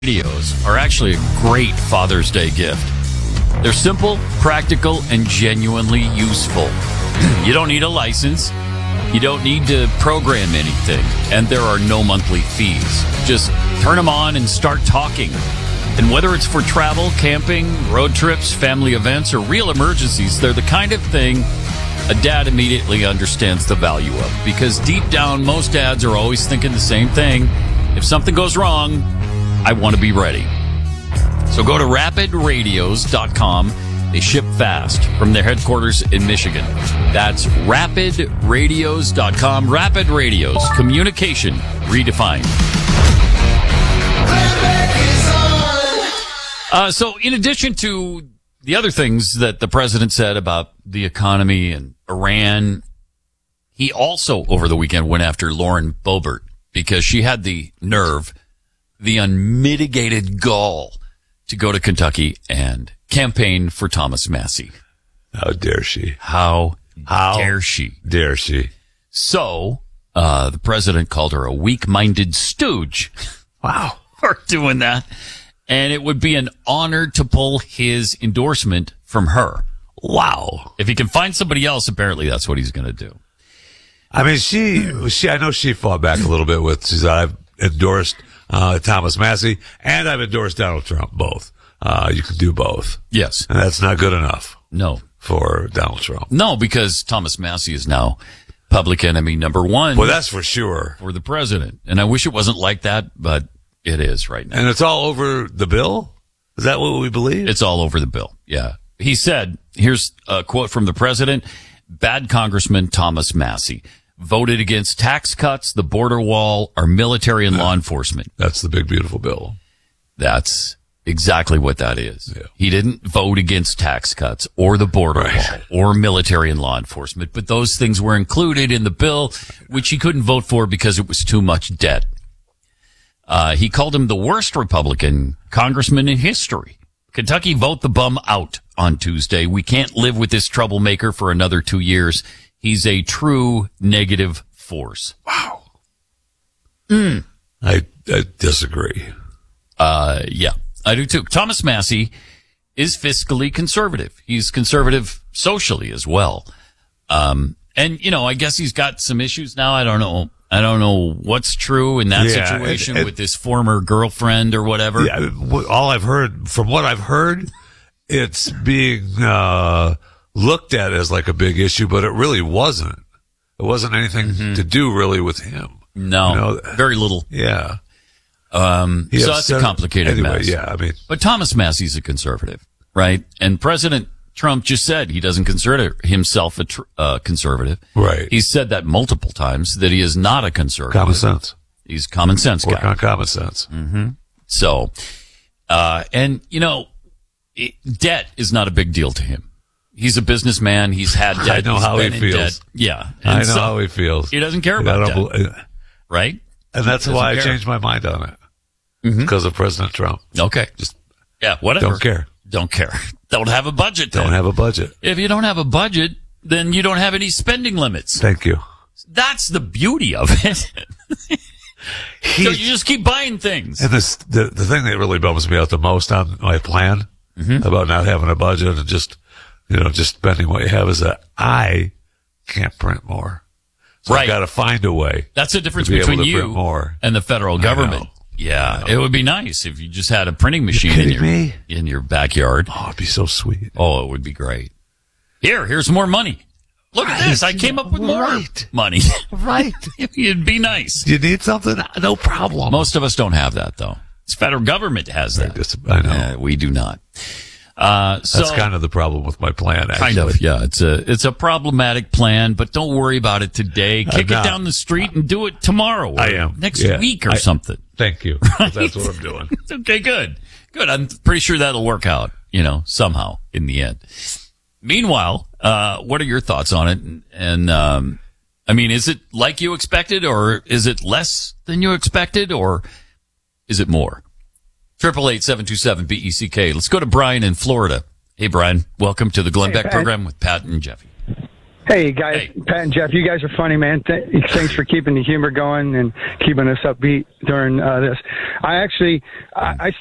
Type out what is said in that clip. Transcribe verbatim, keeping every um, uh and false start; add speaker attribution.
Speaker 1: Radios are actually a great Father's Day gift. They're simple, practical, and genuinely useful. You don't need a license. You don't need to program anything. And there are no monthly fees. Just turn them on and start talking. And whether it's for travel, camping, road trips, family events, or real emergencies, they're the kind of thing a dad immediately understands the value of. Because deep down, most dads are always thinking the same thing. If something goes wrong, I want to be ready. So go to rapid radios dot com. They ship fast from their headquarters in Michigan. That's rapid radios dot com. Rapid Radios. Communication redefined. Uh, so in addition to the other things that the president said about the economy and Iran, he also over the weekend went after Lauren Boebert because she had the nerve, the unmitigated gall to go to Kentucky and campaign for Thomas Massie.
Speaker 2: How dare she?
Speaker 1: How,
Speaker 2: How
Speaker 1: dare she?
Speaker 2: Dare she?
Speaker 1: So, uh, the president called her a weak-minded stooge.
Speaker 2: Wow.
Speaker 1: For doing that. And it would be an honor to pull his endorsement from her. Wow. If he can find somebody else, apparently that's what he's going to do.
Speaker 2: I mean, she, she, I know she fought back a little bit with, she said, I've endorsed Uh, Thomas Massie, and I've endorsed Donald Trump, both. Uh, you can do both.
Speaker 1: Yes.
Speaker 2: And that's not good enough.
Speaker 1: No.
Speaker 2: For Donald Trump.
Speaker 1: No, because Thomas Massie is now public enemy number one.
Speaker 2: Well, that's for sure.
Speaker 1: For the president. And I wish it wasn't like that, but it is right now.
Speaker 2: And it's all over the bill? Is that what we believe?
Speaker 1: It's all over the bill. Yeah. He said, here's a quote from the president, bad Congressman Thomas Massie voted against tax cuts, the border wall, our military and yeah. law enforcement.
Speaker 2: That's the big, beautiful bill.
Speaker 1: That's exactly what that is.
Speaker 2: Yeah.
Speaker 1: He didn't vote against tax cuts or the border
Speaker 2: right.
Speaker 1: wall or military and law enforcement, but those things were included in the bill, which he couldn't vote for because it was too much debt. Uh, he called him the worst Republican congressman in history. Kentucky, vote the bum out on Tuesday. We can't live with this troublemaker for another two years. He's a true negative force.
Speaker 2: Wow.
Speaker 1: Mm.
Speaker 2: I, I disagree.
Speaker 1: Uh, yeah, I do too. Thomas Massie is fiscally conservative. He's conservative socially as well. Um, and, you know, I guess he's got some issues now. I don't know. I don't know what's true in that
Speaker 2: yeah,
Speaker 1: situation
Speaker 2: and, and,
Speaker 1: with his former girlfriend or whatever.
Speaker 2: Yeah, all I've heard, from what I've heard, it's being, uh, looked at as like a big issue, but it really wasn't. It wasn't anything mm-hmm. to do really with him.
Speaker 1: No,
Speaker 2: you know?
Speaker 1: Very little.
Speaker 2: Yeah.
Speaker 1: Um, so that's a complicated
Speaker 2: anyway,
Speaker 1: mess.
Speaker 2: Yeah, I mean,
Speaker 1: but Thomas Massie's a conservative, right? And President Trump just said he doesn't consider himself a tr- uh, conservative.
Speaker 2: Right.
Speaker 1: He's said that multiple times that he is not a conservative.
Speaker 2: Common sense.
Speaker 1: He's common sense guy.
Speaker 2: Work on common sense.
Speaker 1: Mm-hmm. So, uh, and you know, it, debt is not a big deal to him. He's a businessman. He's had debt.
Speaker 2: I know
Speaker 1: He's
Speaker 2: how he
Speaker 1: been in
Speaker 2: feels.
Speaker 1: Debt. Yeah.
Speaker 2: And I know
Speaker 1: so
Speaker 2: how he feels.
Speaker 1: He doesn't care about debt. Bl- right?
Speaker 2: And that's why I
Speaker 1: care.
Speaker 2: changed my mind on it.
Speaker 1: Mm-hmm.
Speaker 2: Because of President Trump.
Speaker 1: Okay.
Speaker 2: Just,
Speaker 1: yeah, whatever.
Speaker 2: Don't care.
Speaker 1: Don't care. Don't have a budget then.
Speaker 2: Don't have a budget.
Speaker 1: If you don't have a budget, then you don't have any spending limits.
Speaker 2: Thank you.
Speaker 1: That's the beauty of it. So you just keep buying things.
Speaker 2: And this, the, the thing that really bums me out the most on my plan
Speaker 1: mm-hmm.
Speaker 2: about not having a budget and just, you know, just spending what you have is that I can't print more. So
Speaker 1: right.
Speaker 2: I've got to find a way.
Speaker 1: That's the difference between you
Speaker 2: more.
Speaker 1: and the federal government. Yeah, it would be nice if you just had a printing machine in your,
Speaker 2: me?
Speaker 1: in your backyard.
Speaker 2: Oh, it'd be so sweet.
Speaker 1: Oh, it would be great. Here, here's more money. Look right. at this. I came up with more
Speaker 2: right.
Speaker 1: money.
Speaker 2: Right.
Speaker 1: It'd be nice.
Speaker 2: You need something? No problem.
Speaker 1: Most of us don't have that, though. It's federal government has that.
Speaker 2: Just, I know.
Speaker 1: Uh, we do not. Uh, so,
Speaker 2: That's kind of the problem with my plan, actually.
Speaker 1: Kind of, yeah. It's a, it's a problematic plan, but don't worry about it today. Kick it down the street and do it tomorrow. Or
Speaker 2: I am.
Speaker 1: Next
Speaker 2: yeah.
Speaker 1: week or
Speaker 2: I,
Speaker 1: something.
Speaker 2: Thank you.
Speaker 1: Right?
Speaker 2: That's what I'm doing.
Speaker 1: Okay, good. Good. I'm pretty sure that'll work out, you know, somehow in the end. Meanwhile, uh, what are your thoughts on it? And, and um, I mean, is it like you expected, or is it less than you expected, or is it more? Triple eight seven two seven B E C K. Let's go to Brian in Florida. Hey, Brian, welcome to the Glenn
Speaker 3: Hey,
Speaker 1: Beck program with Pat and Jeffy.
Speaker 3: Hey, guys,
Speaker 1: Hey.
Speaker 3: Pat and Jeff, you guys are funny, man. Th- thanks for keeping the humor going and keeping us upbeat during uh, this. I actually, I, I